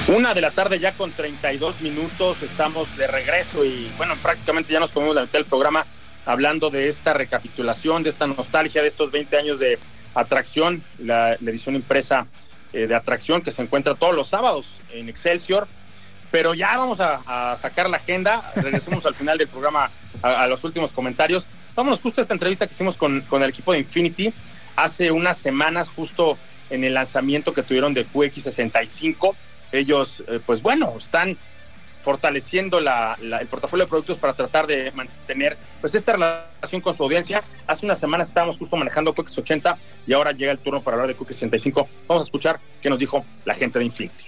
Una de la tarde ya con 32 minutos, estamos de regreso y bueno, prácticamente ya nos comemos la mitad del programa hablando de esta recapitulación, de esta nostalgia de estos 20 años de Atracción, la edición impresa de Atracción que se encuentra todos los sábados en Excelsior, pero ya vamos a sacar la agenda, regresamos al final del programa a los últimos comentarios. Vámonos justo a esta entrevista que hicimos con el equipo de Infinity hace unas semanas, justo en el lanzamiento que tuvieron de QX65. Ellos, pues bueno, están fortaleciendo el portafolio de productos para tratar de mantener pues esta relación con su audiencia. Hace unas semanas estábamos justo manejando QX80 y ahora llega el turno para hablar de QX65. Vamos a escuchar qué nos dijo la gente de Infinity.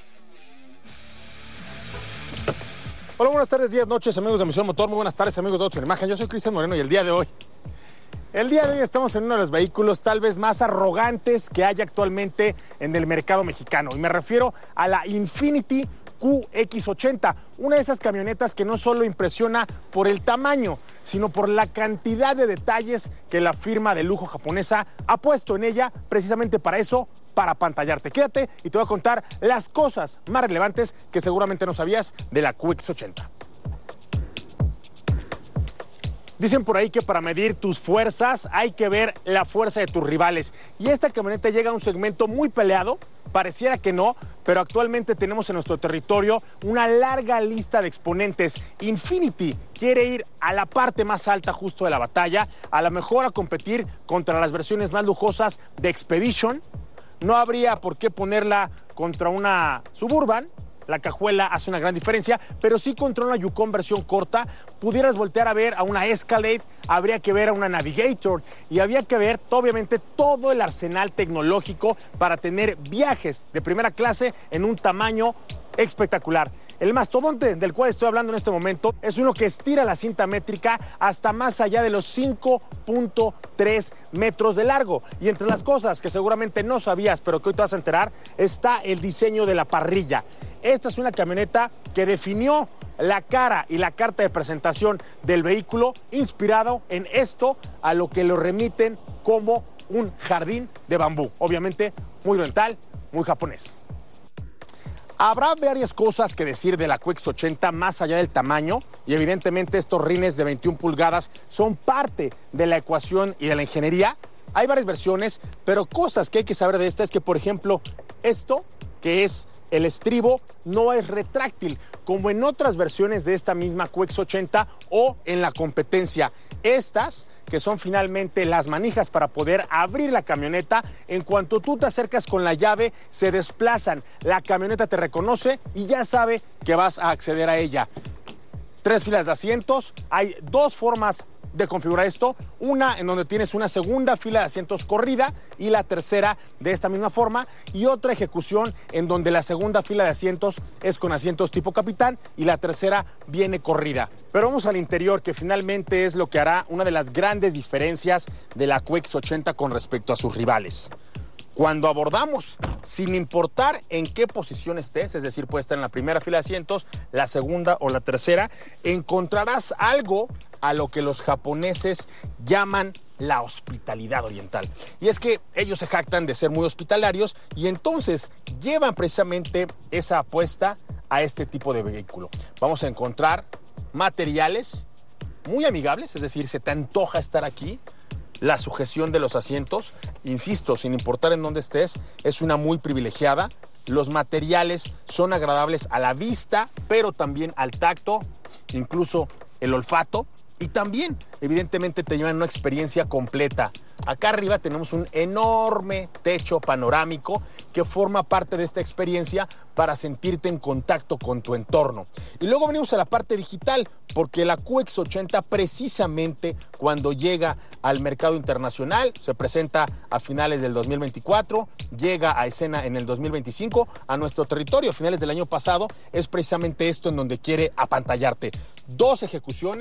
Hola, buenas tardes, días, noches, amigos de Misión Motor. Muy buenas tardes, amigos de Autos en Imagen. Yo soy Cristian Moreno y el día de hoy estamos en uno de los vehículos tal vez más arrogantes que hay actualmente en el mercado mexicano. Y me refiero a la Infinity QX80, una de esas camionetas que no solo impresiona por el tamaño, sino por la cantidad de detalles que la firma de lujo japonesa ha puesto en ella precisamente para eso, para apantallarte. Quédate y te voy a contar las cosas más relevantes que seguramente no sabías de la QX80. Dicen por ahí que para medir tus fuerzas hay que ver la fuerza de tus rivales. Y esta camioneta llega a un segmento muy peleado, pareciera que no, pero actualmente tenemos en nuestro territorio una larga lista de exponentes. Infinity quiere ir a la parte más alta justo de la batalla, a lo mejor a competir contra las versiones más lujosas de Expedition. No habría por qué ponerla contra una Suburban. La cajuela hace una gran diferencia, pero sí contra una Yukon versión corta. Pudieras voltear a ver a una Escalade, habría que ver a una Navigator y habría que ver, obviamente, todo el arsenal tecnológico para tener viajes de primera clase en un tamaño espectacular. El mastodonte del cual estoy hablando en este momento es uno que estira la cinta métrica hasta más allá de los 5.3 metros de largo. Y entre las cosas que seguramente no sabías, pero que hoy te vas a enterar, está el diseño de la parrilla. Esta es una camioneta que definió la cara y la carta de presentación del vehículo, inspirado en esto a lo que lo remiten como un jardín de bambú. Obviamente muy oriental, muy japonés. Habrá varias cosas que decir de la QX80 más allá del tamaño y evidentemente estos rines de 21 pulgadas son parte de la ecuación y de la ingeniería. Hay varias versiones, pero cosas que hay que saber de esta es que, por ejemplo, esto que es el estribo no es retráctil, como en otras versiones de esta misma QX80 o en la competencia. Estas, que son finalmente las manijas para poder abrir la camioneta, en cuanto tú te acercas con la llave, se desplazan. La camioneta te reconoce y ya sabe que vas a acceder a ella. 3 filas de asientos, hay 2 formas de configurar esto, una en donde tienes una segunda fila de asientos corrida y la tercera de esta misma forma, y otra ejecución en donde la segunda fila de asientos es con asientos tipo capitán y la tercera viene corrida. Pero vamos al interior, que finalmente es lo que hará una de las grandes diferencias de la QX80 con respecto a sus rivales. Cuando abordamos, sin importar en qué posición estés, es decir, puede estar en la primera fila de asientos, la segunda o la tercera, encontrarás algo a lo que los japoneses llaman la hospitalidad oriental. Y es que ellos se jactan de ser muy hospitalarios y entonces llevan precisamente esa apuesta a este tipo de vehículo. Vamos a encontrar materiales muy amigables, es decir, se te antoja estar aquí. La sujeción de los asientos, insisto, sin importar en dónde estés, es una muy privilegiada. Los materiales son agradables a la vista, pero también al tacto, incluso el olfato. Y también, evidentemente, te llevan una experiencia completa. Acá arriba tenemos un enorme techo panorámico que forma parte de esta experiencia para sentirte en contacto con tu entorno. Y luego venimos a la parte digital, porque la QX80 precisamente cuando llega al mercado internacional, se presenta a finales del 2024, llega a escena en el 2025 a nuestro territorio, a finales del año pasado, es precisamente esto en donde quiere apantallarte. 2 ejecuciones,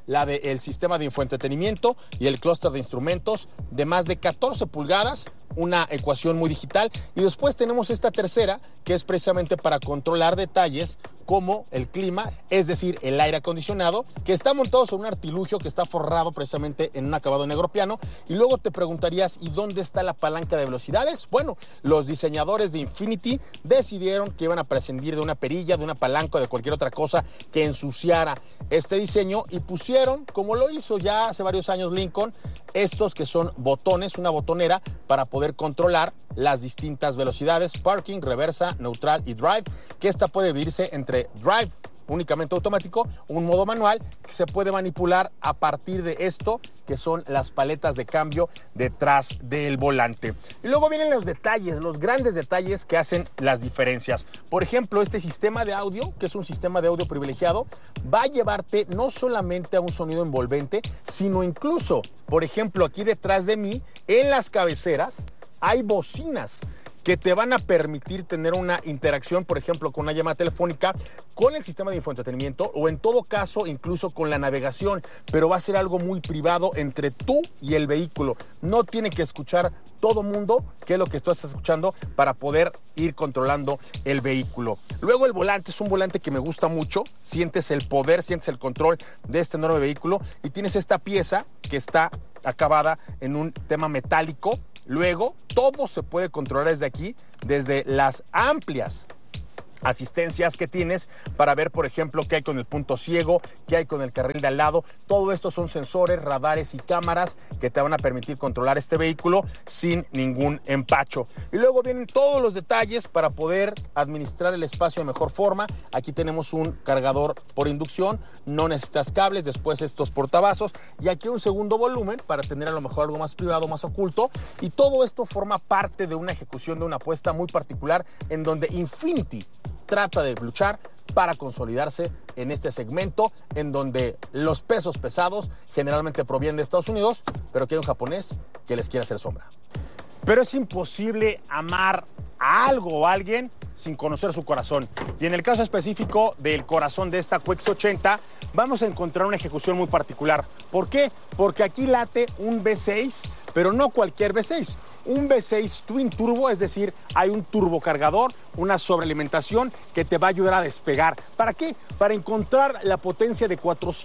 la del sistema de infoentretenimiento y el clúster de instrumentos de más de 14 pulgadas, una ecuación muy digital. Y después tenemos esta tercera, que es precisamente para controlar detalles como el clima, es decir, el aire acondicionado, que está montado sobre un artilugio que está forrado precisamente en un acabado negro piano. Y luego te preguntarías, ¿y dónde está la palanca de velocidades? Bueno, los diseñadores de Infiniti decidieron que iban a prescindir de una perilla, de una palanca o de cualquier otra cosa que ensuciara este diseño y pusieron, como lo hizo ya hace varios años Lincoln, estos que son botones, una botonera para poder controlar las distintas velocidades, parking, reversa, neutral y drive, que esta puede dividirse entre drive únicamente automático, un modo manual que se puede manipular a partir de esto, que son las paletas de cambio detrás del volante. Y luego vienen los detalles, los grandes detalles que hacen las diferencias. Por ejemplo, este sistema de audio, que es un sistema de audio privilegiado, va a llevarte no solamente a un sonido envolvente, sino incluso, por ejemplo, aquí detrás de mí, en las cabeceras, hay bocinas que te van a permitir tener una interacción, por ejemplo, con una llamada telefónica, con el sistema de infoentretenimiento o en todo caso incluso con la navegación, pero va a ser algo muy privado entre tú y el vehículo. No tiene que escuchar todo mundo qué es lo que tú estás escuchando para poder ir controlando el vehículo. Luego el volante es un volante que me gusta mucho, sientes el poder, sientes el control de este enorme vehículo y tienes esta pieza que está acabada en un tema metálico. Luego, todo se puede controlar desde aquí, desde las amplias asistencias que tienes para ver, por ejemplo, qué hay con el punto ciego, qué hay con el carril de al lado. Todo esto son sensores, radares y cámaras que te van a permitir controlar este vehículo sin ningún empacho. Y luego vienen todos los detalles para poder administrar el espacio de mejor forma. Aquí tenemos un cargador por inducción, no necesitas cables, después estos portavasos y aquí un segundo volumen para tener a lo mejor algo más privado, más oculto. Y todo esto forma parte de una ejecución de una apuesta muy particular en donde Infiniti trata de luchar para consolidarse en este segmento en donde los pesos pesados generalmente provienen de Estados Unidos, pero que hay un japonés que les quiere hacer sombra. Pero es imposible amar a algo o a alguien sin conocer su corazón. Y en el caso específico del corazón de esta QX80, vamos a encontrar una ejecución muy particular. ¿Por qué? Porque aquí late un V6, pero no cualquier V6. Un V6 Twin Turbo, es decir, hay un turbocargador, una sobrealimentación que te va a ayudar a despegar. ¿Para qué? Para encontrar la potencia de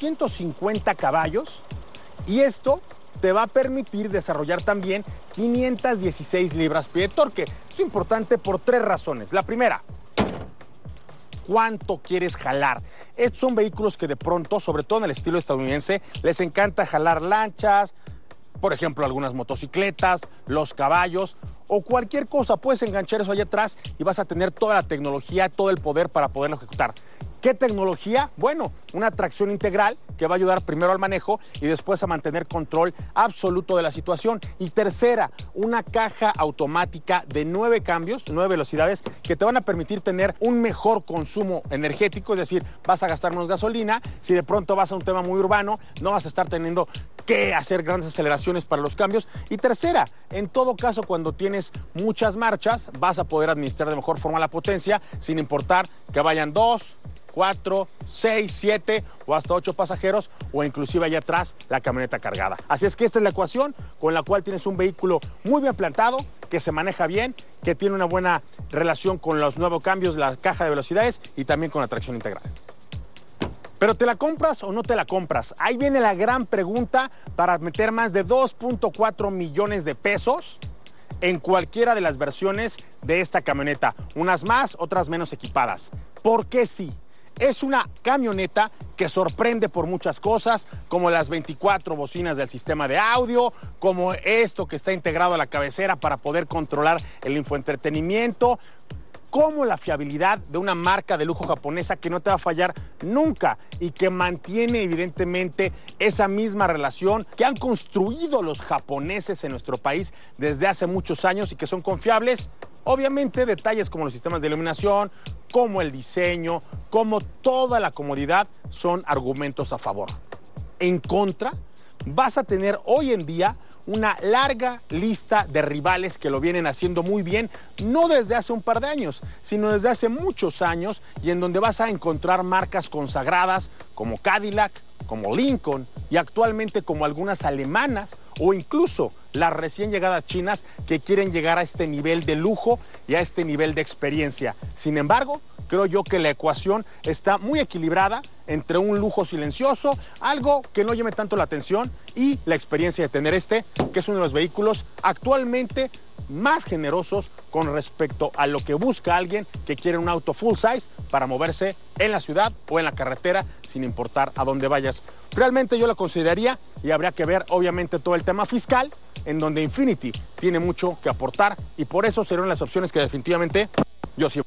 450 caballos y esto te va a permitir desarrollar también 516 libras-pie de torque. Es importante por tres razones. La primera, ¿cuánto quieres jalar? Estos son vehículos que de pronto, sobre todo en el estilo estadounidense, les encanta jalar lanchas, por ejemplo, algunas motocicletas, los caballos o cualquier cosa. Puedes enganchar eso allá atrás y vas a tener toda la tecnología, todo el poder para poderlo ejecutar. ¿Qué tecnología? Bueno, una tracción integral que va a ayudar primero al manejo y después a mantener control absoluto de la situación. Y tercera, una caja automática de 9 cambios, 9 velocidades que te van a permitir tener un mejor consumo energético, es decir, vas a gastar menos gasolina. Si de pronto vas a un tema muy urbano, no vas a estar teniendo que hacer grandes aceleraciones para los cambios. Y tercera, en todo caso, cuando tienes muchas marchas, vas a poder administrar de mejor forma la potencia, sin importar que vayan 2, 4, 6, 7 o hasta 8 pasajeros o inclusive allá atrás la camioneta cargada. Así es que esta es la ecuación con la cual tienes un vehículo muy bien plantado, que se maneja bien, que tiene una buena relación con los nuevos cambios, la caja de velocidades y también con la tracción integral. ¿Pero te la compras o no te la compras? Ahí viene la gran pregunta para meter más de 2.4 millones de pesos en cualquiera de las versiones de esta camioneta. Unas más, otras menos equipadas. ¿Por qué sí? Es una camioneta que sorprende por muchas cosas, como las 24 bocinas del sistema de audio, como esto que está integrado a la cabecera para poder controlar el infoentretenimiento, como la fiabilidad de una marca de lujo japonesa que no te va a fallar nunca y que mantiene evidentemente esa misma relación que han construido los japoneses en nuestro país desde hace muchos años y que son confiables. Obviamente detalles como los sistemas de iluminación, como el diseño, como toda la comodidad son argumentos a favor. En contra, vas a tener hoy en día una larga lista de rivales que lo vienen haciendo muy bien, no desde hace un par de años, sino desde hace muchos años y en donde vas a encontrar marcas consagradas como Cadillac, como Lincoln y actualmente como algunas alemanas o incluso las recién llegadas chinas que quieren llegar a este nivel de lujo y a este nivel de experiencia. Sin embargo, creo yo que la ecuación está muy equilibrada entre un lujo silencioso, algo que no llame tanto la atención y la experiencia de tener que es uno de los vehículos actualmente más generosos con respecto a lo que busca alguien que quiere un auto full size para moverse en la ciudad o en la carretera sin importar a dónde vayas. Realmente yo lo consideraría y habría que ver obviamente todo el tema fiscal en donde Infiniti tiene mucho que aportar y por eso serán las opciones que definitivamente yo sí